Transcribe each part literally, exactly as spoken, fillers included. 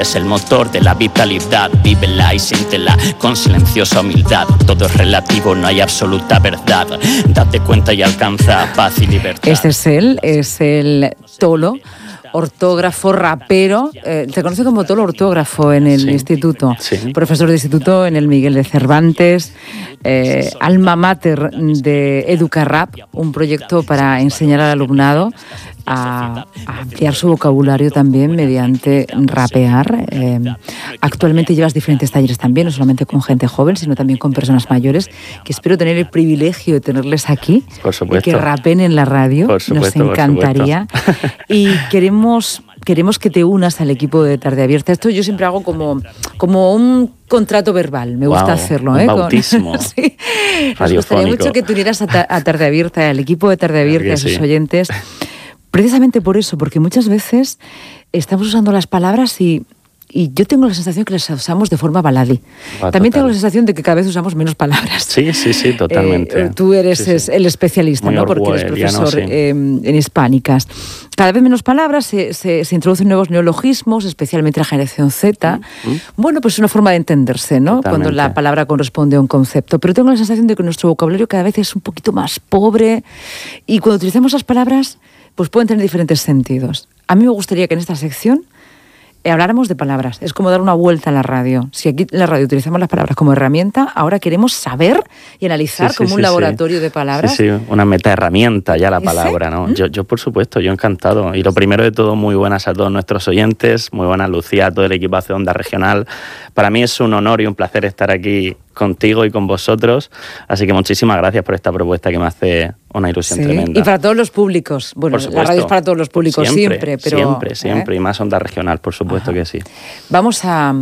Es el motor de la vitalidad, vívela y siéntela con silenciosa humildad. Todo es relativo, no hay absoluta verdad. Date cuenta y alcanza paz y libertad. Este es él, es el Tolo, ortógrafo, rapero. Eh, te conoce como Tolo ortógrafo en el Sí. instituto. Sí. Profesor de instituto en el Miguel de Cervantes. Eh, alma mater de Educarrap, un proyecto para enseñar al alumnado a, a ampliar su vocabulario también mediante rapear. Eh, actualmente llevas diferentes talleres también, no solamente con gente joven, sino también con personas mayores, que espero tener el privilegio de tenerles aquí. Por supuesto. Y que rapen en la radio. Por supuesto, nos encantaría. por supuesto. Y queremos... Queremos que te unas al equipo de Tarde Abierta. Esto yo siempre hago como, como un contrato verbal. Me gusta Guau, hacerlo. un ¿eh? bautismo. Con... sí. Nos gustaría Radiofónico. mucho que te unieras a, ta- a Tarde Abierta, al equipo de Tarde Abierta, que a sus sí. oyentes. Precisamente por eso, porque muchas veces estamos usando las palabras y, y yo tengo la sensación que las usamos de forma baladí. Va, También total. tengo la sensación de que cada vez usamos menos palabras. Sí, sí, sí, totalmente. Eh, tú eres Sí, sí. es- el especialista, Muy ¿no? Porque eres orwelliano, profesor sí. eh, en hispánicas. Cada vez menos palabras, se, se, se introducen nuevos neologismos, especialmente la generación Z. Mm. Bueno, pues es una forma de entenderse, ¿no? Totalmente. Cuando la palabra corresponde a un concepto. Pero tengo la sensación de que nuestro vocabulario cada vez es un poquito más pobre y cuando utilizamos las palabras, pues pueden tener diferentes sentidos. A mí me gustaría que en esta sección Eh, habláramos de palabras. Es como dar una vuelta a la radio. Si aquí en la radio utilizamos las palabras como herramienta, ahora queremos saber y analizar Sí, sí, como un sí, laboratorio sí. de palabras. Sí, sí, una metaherramienta ya la ¿Ese? palabra, ¿no? ¿Mm? Yo, yo, por supuesto, yo encantado. Y lo primero de todo, muy buenas a todos nuestros oyentes, muy buenas Lucía, a todo el equipazo de Onda Regional. Para mí es un honor y un placer estar aquí contigo y con vosotros. Así que muchísimas gracias por esta propuesta que me hace una ilusión Sí. tremenda. Y para todos los públicos. Bueno, Por la supuesto. radio es para todos los públicos siempre, pero... Siempre, siempre. ¿eh? Y más Onda Regional, por supuesto Ajá. que sí. Vamos a,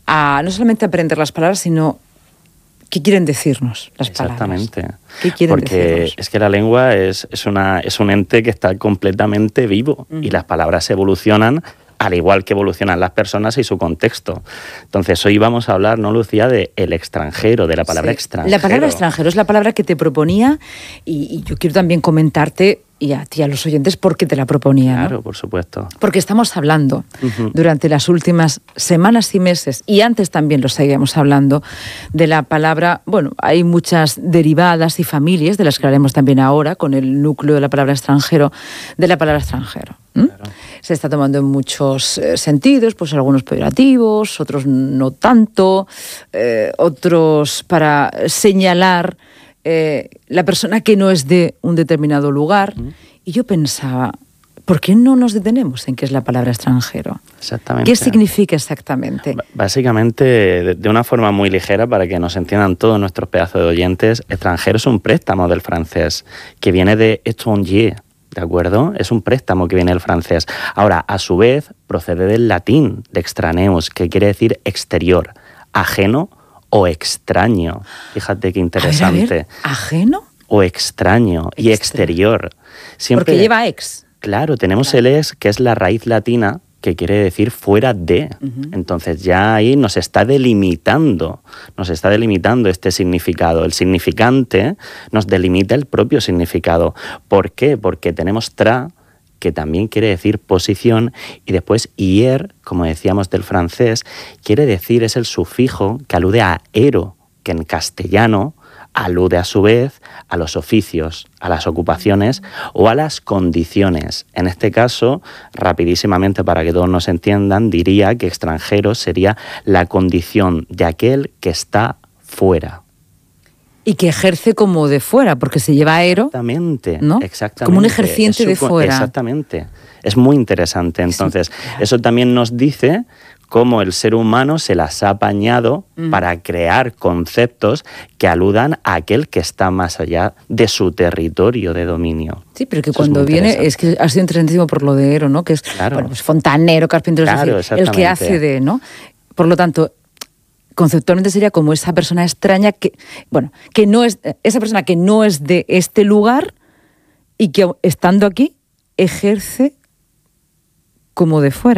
a no solamente aprender las palabras, sino qué quieren decirnos las palabras. Exactamente. ¿Qué quieren Porque decirnos? es que la lengua es, es, una, es un ente que está completamente vivo. Ujú. Y las palabras evolucionan al igual que evolucionan las personas y su contexto. Entonces, hoy vamos a hablar, ¿no, Lucía?, de el extranjero, de la palabra Sí. extranjero. La palabra extranjero es la palabra que te proponía y, y yo quiero también comentarte, y a ti, a los oyentes, por qué te la proponía. ¿no? Claro, por supuesto. Porque estamos hablando Ujú. durante las últimas semanas y meses, y antes también lo seguíamos hablando, de la palabra, bueno, hay muchas derivadas y familias, de las que hablaremos también ahora, con el núcleo de la palabra extranjero, de la palabra extranjero. ¿m? Claro. Se está tomando en muchos eh, sentidos, pues algunos peyorativos, otros no tanto, eh, otros para señalar eh, la persona que no es de un determinado lugar. Ujú. Y yo pensaba, ¿por qué no nos detenemos en qué es la palabra extranjero? Exactamente. ¿Qué significa exactamente? B- Básicamente, de, de una forma muy ligera, para que nos entiendan todos nuestros pedazos de oyentes, extranjero es un préstamo del francés, que viene de étranger, ¿de acuerdo? Es un préstamo que viene del francés. Ahora, a su vez, procede del latín, de extraneus, que quiere decir exterior, ajeno o extraño. Fíjate qué interesante. A ver, a ver, ¿ajeno? O extraño y exterior. Siempre, Porque lleva ex. Claro, tenemos Claro. el ex, que es la raíz latina, que quiere decir fuera de. Ujú. Entonces ya ahí nos está delimitando, nos está delimitando este significado. El significante nos delimita el propio significado. ¿Por qué? Porque tenemos tra, que también quiere decir posición, y después hier, como decíamos del francés, quiere decir, es el sufijo que alude a ero, que en castellano alude a su vez a los oficios, a las ocupaciones o a las condiciones. En este caso, rapidísimamente para que todos nos entiendan, diría que extranjero sería la condición de aquel que está fuera. Y que ejerce como de fuera, porque se lleva aero. Exactamente, ¿no? exactamente. Como un ejerciente Es de su- fuera. Exactamente. Es muy interesante. Entonces, eso también nos dice cómo el ser humano se las ha apañado Mm. para crear conceptos que aludan a aquel que está más allá de su territorio de dominio. Sí, pero que Eso es cuando muy viene, interesante. es que ha sido interesantísimo por lo de ero, ¿no? Que es, Claro. bueno, pues fontanero, carpintero, es Claro, decir, el que exactamente. hace de, ¿no? Por lo tanto, conceptualmente sería como esa persona extraña que, bueno, que no es, esa persona que no es de este lugar y que estando aquí ejerce como de fuera.